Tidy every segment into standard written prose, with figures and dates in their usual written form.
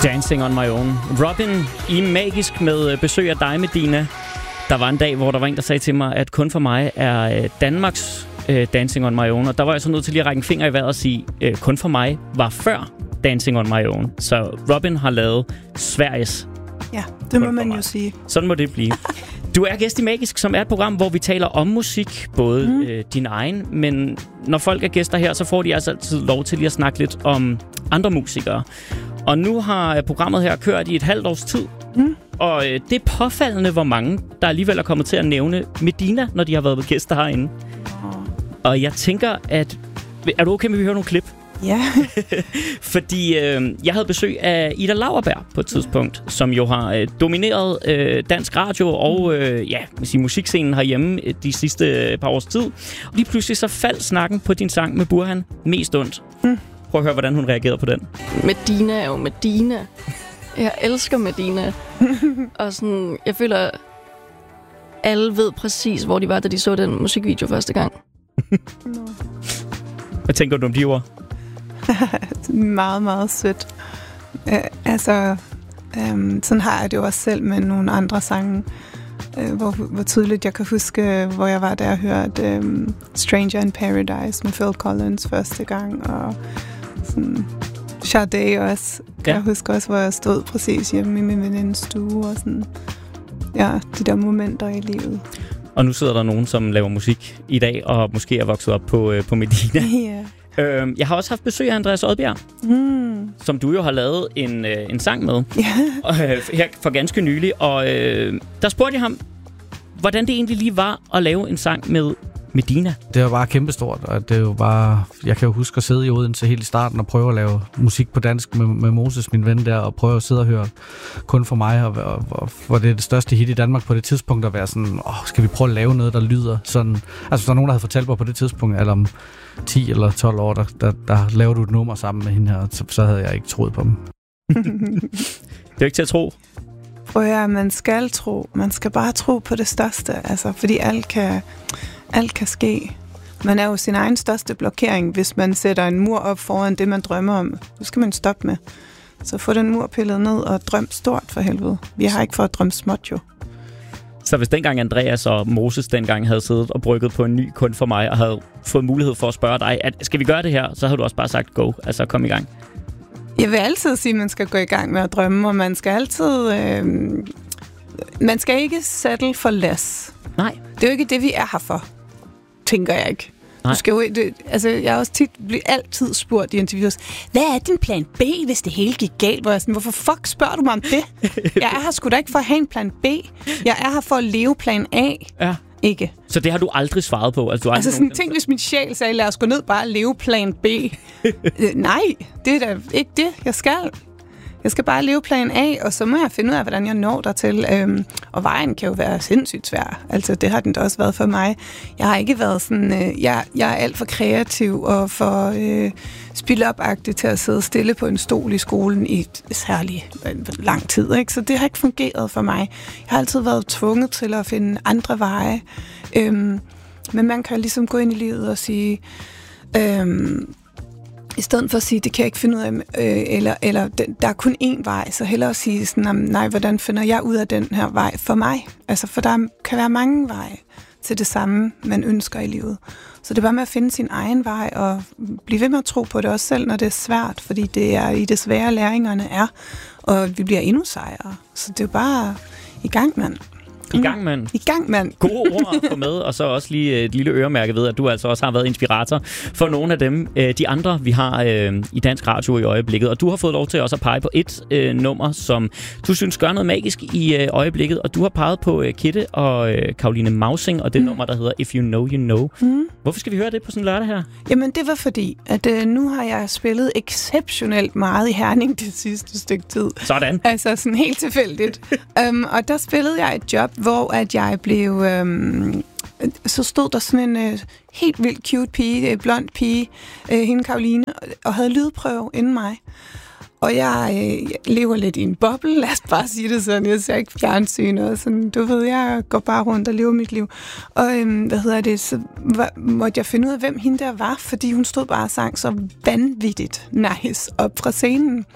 Dancing on my own. Robin i Magisk med besøg af dig, Medina. Der var en dag, hvor der var en, der sagde til mig, at Kun for mig er Danmarks Dancing on my own. Og der var jeg så nødt til lige at række en finger i vejret og sige, Kun for mig var før Dancing on my own. Så Robin har lavet Sveriges. Ja, det må man jo sige. Sådan må det blive. Du er gæst i Magisk, som er et program, hvor vi taler om musik, både din egen, men når folk er gæster her, så får de altså altid lov til lige at snakke lidt om andre musikere. Og nu har programmet her kørt i et halvt års tid, og det er påfaldende, hvor mange der alligevel er kommet til at nævne Medina, når de har været gæster herinde. Og jeg tænker, at... Er du okay med, at vi hører nogle klip? Ja. Fordi jeg havde besøg af Ida Lauerberg på et tidspunkt, som jo har domineret dansk radio og musikscenen herhjemme de sidste par års tid. Og lige pludselig så faldt snakken på din sang med Burhan mest ondt. Prøv at høre, hvordan hun reagerede på den. Medina er jo Medina. Jeg elsker Medina. Og sådan, jeg føler, alle ved præcis, hvor de var, da de så den musikvideo første gang. Hvad tænker du om de ord? Meget, meget sødt. Sådan har jeg det jo også selv med nogle andre sange, hvor tydeligt jeg kan huske, hvor jeg var der og hørte Stranger in Paradise med Phil Collins første gang, og sådan Sade også. Kan jeg huske også, hvor jeg stod præcis hjemme i min venindes stue, og sådan, ja, de der momenter i livet. Og nu sidder der nogen, som laver musik i dag, og måske er vokset op på Medina. Yeah. Jeg har også haft besøg af Andreas Odbjerg, som du jo har lavet en sang med her for ganske nylig. Og der spurgte jeg ham, hvordan det egentlig lige var at lave en sang med Medina. Det var bare kæmpestort, og det er jo bare... Jeg kan jo huske at sidde i Odense helt i starten og prøve at lave musik på dansk med Moses, min ven der, og prøve at sidde og høre Kun for mig, og for det er det største hit i Danmark på det tidspunkt, at være sådan, skal vi prøve at lave noget, der lyder sådan... Altså, der er nogen, der havde fortalt mig på det tidspunkt, at om 10 eller 12 år, der laver du et nummer sammen med hende her, så havde jeg ikke troet på dem. Det er jo ikke til at tro. Prøv at høre, man skal tro. Man skal bare tro på det største, altså, fordi alt kan ske. Man er jo sin egen største blokering, hvis man sætter en mur op foran det, man drømmer om. Det skal man stoppe med. Så få den mur pillet ned og drøm stort for helvede. Vi har ikke for at drømme småt jo. Så hvis dengang Andreas og Moses dengang havde siddet og brygget på en ny Kun for mig, og havde fået mulighed for at spørge dig, skal vi gøre det her? Så havde du også bare sagt go, altså kom i gang. Jeg vil altid sige, at man skal gå i gang med at drømme, og man skal altid... man skal ikke settle for less. Nej. Det er jo ikke det, vi er her for, tænker jeg ikke. Du skal jo, jeg har også altid spurgt i interviews, hvad er din plan B, hvis det hele gik galt? Hvor jeg sådan, hvorfor fuck spørger du mig om det? Jeg er her sgu da ikke for at have en plan B. Jeg er her for at leve plan A. Ja. Ikke. Så det har du aldrig svaret på? Altså sådan, tænk, hvis min sjæl sagde, lad os gå ned bare og leve plan B. Nej, det er da ikke det, jeg skal. Jeg skal bare leve plan A, og så må jeg finde ud af, hvordan jeg når dertil. Og vejen kan jo være sindssygt svær. Altså, det har den da også været for mig. Jeg har ikke været sådan... Jeg er alt for kreativ og for spil-op-agtig til at sidde stille på en stol i skolen i særlig lang tid. Ikke? Så det har ikke fungeret for mig. Jeg har altid været tvunget til at finde andre veje. Men man kan ligesom gå ind i livet og sige... I stedet for at sige, det kan jeg ikke finde ud af, eller der er kun én vej, så hellere at sige sådan, nej, hvordan finder jeg ud af den her vej for mig? Altså, for der kan være mange veje til det samme, man ønsker i livet. Så det er bare med at finde sin egen vej, og blive ved med at tro på det også selv, når det er svært, fordi det er i det svære, læringerne er, og vi bliver endnu sejere. Så det er jo bare i gang, mand. I gang, mand. I gang, mand. Gode ord at få med, og så også lige et lille øremærke ved, at du altså også har været inspirator for nogle af dem, de andre, vi har i dansk radio i øjeblikket. Og du har fået lov til også at pege på et nummer, som du synes gør noget magisk i øjeblikket, og du har peget på Kitte og Caroline Mausing, og det nummer, der hedder If You Know, You Know. Hvorfor skal vi høre det på sådan en lørdag her? Jamen, det var fordi, at nu har jeg spillet exceptionelt meget i Herning det sidste stykke tid. Sådan. Altså sådan helt tilfældigt. Og der spillede jeg et job, hvor at jeg blev... så stod der sådan en helt vildt cute pige, blond pige, hende Caroline, og havde lydprøve inden mig. Og jeg lever lidt i en boble, lad os bare sige det sådan. Jeg ser ikke fjernsyn og sådan, du ved, jeg går bare rundt og lever mit liv. Og så måtte jeg finde ud af, hvem hende der var, fordi hun stod bare og sang så vanvittigt nice op fra scenen.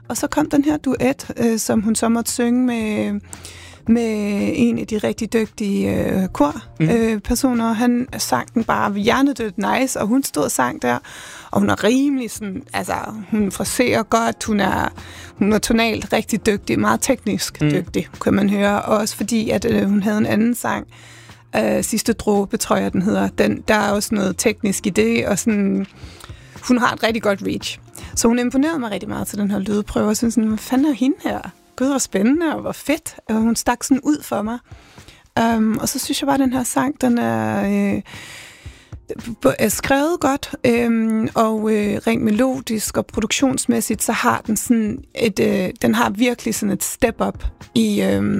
Og så kom den her duet, som hun så måtte synge med en af de rigtig dygtige korpersoner. Han sang den bare hjernedødt nice, og hun stod og sang der. Og hun er rimelig sådan, altså hun fraserer godt, hun er tonalt rigtig dygtig, meget teknisk dygtig, kan man høre. Og også fordi, at hun havde en anden sang, Sidste Dråbe, tror jeg, den hedder. Der er også noget teknisk i det, og sådan, hun har et rigtig godt reach. Så hun imponerede mig rigtig meget til den her lydprøve, og sådan, hvad fanden er hende her? Gud, hvor spændende, og hvor fedt. Og hun stak sådan ud for mig. Og så synes jeg bare, at den her sang, den er skrevet godt, og rent melodisk og produktionsmæssigt, så har den sådan den har virkelig sådan et step up i,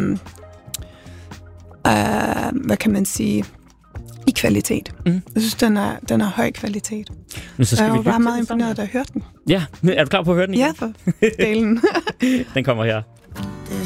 hvad kan man sige, i kvalitet. Jeg synes, den er høj kvalitet. Men så skal jeg vi var bare meget imponeret, da jeg hørte den. Ja, er du klar på at høre den igen? Ja, for delen. Den kommer her.